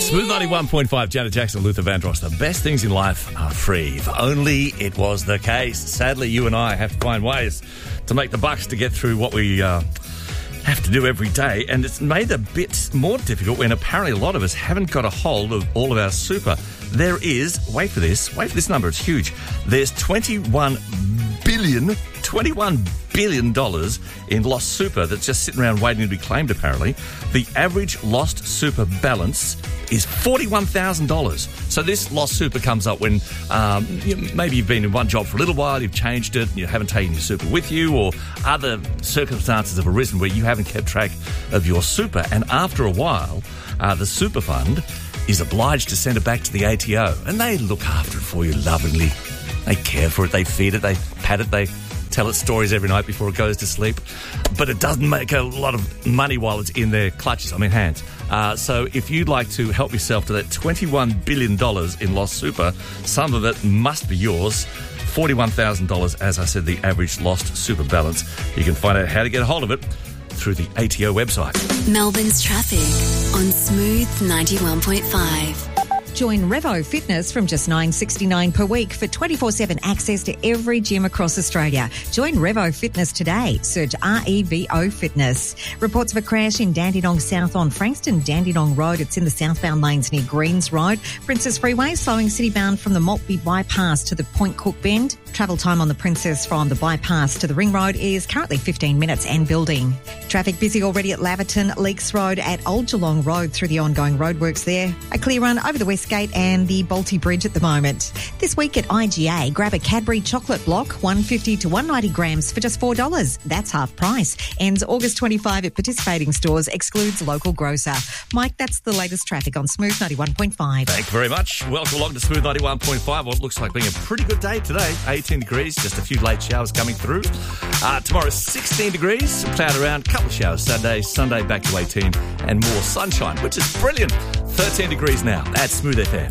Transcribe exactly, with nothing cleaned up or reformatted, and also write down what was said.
Smooth ninety-one point five, Janet Jackson, Luther Vandross. The best things in life are free. If only it was the case. Sadly, you and I have to find ways to make the bucks to get through what we uh, have to do every day. And it's made a bit more difficult when apparently a lot of us haven't got a hold of all of our super. There is, wait for this, wait for this number, it's huge. There's twenty-one billion, twenty-one billion dollars in lost super that's just sitting around waiting to be claimed, apparently. The average lost super balance is forty-one thousand dollars. So this lost super comes up when um, you, maybe you've been in one job for a little while, you've changed it, you haven't taken your super with you, or other circumstances have arisen where you haven't kept track of your super. And after a while, uh, the super fund is obliged to send it back to the A T O, and they look after it for you lovingly. They care for it, they feed it, they pat it, they tell it stories every night before it goes to sleep. But it doesn't make a lot of money while it's in their clutches, I mean hands. Uh, so if you'd like to help yourself to that twenty-one billion dollars in lost super, some of it must be yours. forty-one thousand dollars, as I said, the average lost super balance. You can find out how to get a hold of it through the A T O website. Melbourne's traffic on Smooth ninety-one point five. Join Revo Fitness from just nine dollars sixty-nine per week for twenty-four seven access to every gym across Australia. Join Revo Fitness today. Search R E V O Fitness. Reports of a crash in Dandenong South on Frankston Dandenong Road. It's in the southbound lanes near Greens Road. Princess Freeway slowing citybound from the Maltby bypass to the Point Cook Bend. Travel time on the Princess from the bypass to the Ring Road is currently fifteen minutes and building. Traffic busy already at Laverton, Leaks Road at Old Geelong Road through the ongoing roadworks there. A clear run over the West Gate and the Balti Bridge at the moment. This week at I G A, grab a Cadbury chocolate block, one hundred fifty to one hundred ninety grams for just four dollars. That's half price. Ends August twenty-fifth at participating stores, excludes local grocer. Mike, that's the latest traffic on Smooth ninety-one point five. Thank you very much. Welcome along to Smooth ninety-one point five. What looks like being a pretty good day today. eighteen degrees, just a few late showers coming through. Uh, tomorrow, sixteen degrees, cloud around, couple of showers Saturday, Sunday back to eighteen, and more sunshine, which is brilliant. thirteen degrees now. That's Smooth F M.